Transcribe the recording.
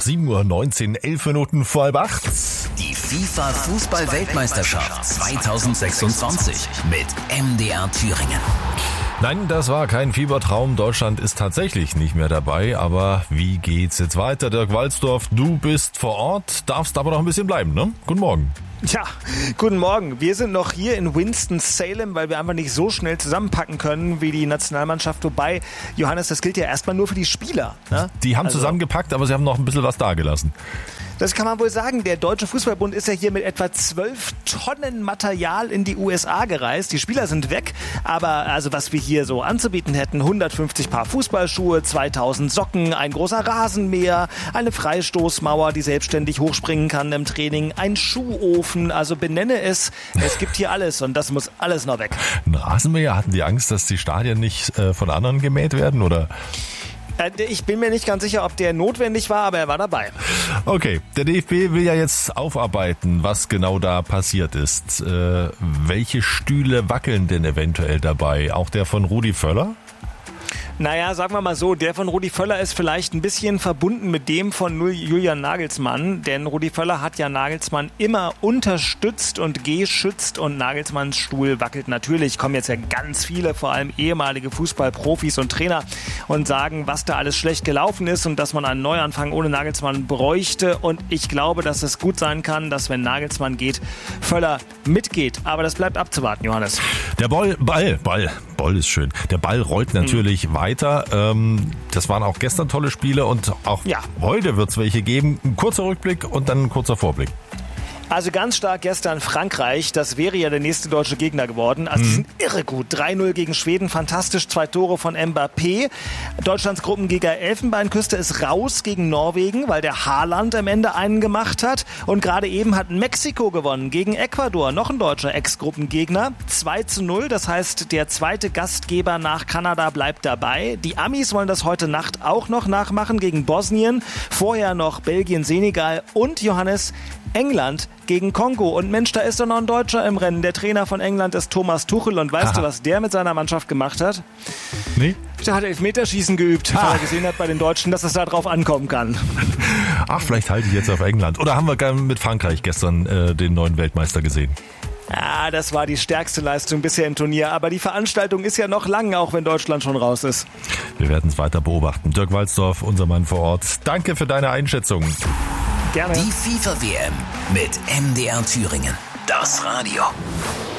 7:19 Uhr, 11 Minuten vor halb 8. Die FIFA-Fußball-Weltmeisterschaft 2026 mit MDR Thüringen. Nein, das war kein Fiebertraum. Deutschland ist tatsächlich nicht mehr dabei. Aber wie geht's jetzt weiter? Dirk Walzdorf, du bist vor Ort, darfst aber noch ein bisschen bleiben, ne? Guten Morgen. Ja, guten Morgen. Wir sind noch hier in Winston-Salem, weil wir einfach nicht so schnell zusammenpacken können wie die Nationalmannschaft. Wobei, Johannes, das gilt ja erstmal nur für die Spieler. Ne? Die haben zusammengepackt, aber sie haben noch ein bisschen was dagelassen. Das kann man wohl sagen. Der Deutsche Fußballbund ist ja hier mit etwa 12 Tonnen Material in die USA gereist. Die Spieler sind weg, aber also was wir hier so anzubieten hätten, 150 Paar Fußballschuhe, 2000 Socken, ein großer Rasenmäher, eine Freistoßmauer, die selbstständig hochspringen kann im Training, ein Schuhofen, also benenne es. Es gibt hier alles und das muss alles noch weg. Ein Rasenmäher, hatten die Angst, dass die Stadien nicht von anderen gemäht werden, oder? Ich bin mir nicht ganz sicher, ob der notwendig war, aber er war dabei. Okay, der DFB will ja jetzt aufarbeiten, was genau da passiert ist. Welche Stühle wackeln denn eventuell dabei? Auch der von Rudi Völler? Naja, sagen wir mal so, der von Rudi Völler ist vielleicht ein bisschen verbunden mit dem von Julian Nagelsmann, denn Rudi Völler hat ja Nagelsmann immer unterstützt und geschützt und Nagelsmanns Stuhl wackelt natürlich. Kommen jetzt ja ganz viele, vor allem ehemalige Fußballprofis und Trainer und sagen, was da alles schlecht gelaufen ist und dass man einen Neuanfang ohne Nagelsmann bräuchte, und ich glaube, dass es gut sein kann, dass wenn Nagelsmann geht, Völler mitgeht. Aber das bleibt abzuwarten, Johannes. Der Ball ist schön. Der Ball rollt natürlich weiter. Das waren auch gestern tolle Spiele und auch heute wird es welche geben. Ein kurzer Rückblick und dann ein kurzer Vorblick. Also ganz stark gestern Frankreich, das wäre ja der nächste deutsche Gegner geworden. Also die sind irre gut. 3-0 gegen Schweden, fantastisch, 2 Tore von Mbappé. Deutschlands Gruppengegner Elfenbeinküste ist raus gegen Norwegen, weil der Haaland am Ende einen gemacht hat. Und gerade eben hat Mexiko gewonnen gegen Ecuador, noch ein deutscher Ex-Gruppengegner. 2-0, das heißt, der zweite Gastgeber nach Kanada bleibt dabei. Die Amis wollen das heute Nacht auch noch nachmachen gegen Bosnien. Vorher noch Belgien, Senegal und Johannes, England gegen Kongo. Und Mensch, da ist doch noch ein Deutscher im Rennen. Der Trainer von England ist Thomas Tuchel. Und weißt du, was der mit seiner Mannschaft gemacht hat? Nee. Der hat Elfmeterschießen geübt, weil er gesehen hat bei den Deutschen, dass es da drauf ankommen kann. Ach, vielleicht halte ich jetzt auf England. Oder haben wir mit Frankreich gestern den neuen Weltmeister gesehen? Ja, das war die stärkste Leistung bisher im Turnier. Aber die Veranstaltung ist ja noch lang, auch wenn Deutschland schon raus ist. Wir werden es weiter beobachten. Dirk Walzdorf, unser Mann vor Ort. Danke für deine Einschätzung. Gerne. Die FIFA-WM mit MDR Thüringen. Das Radio.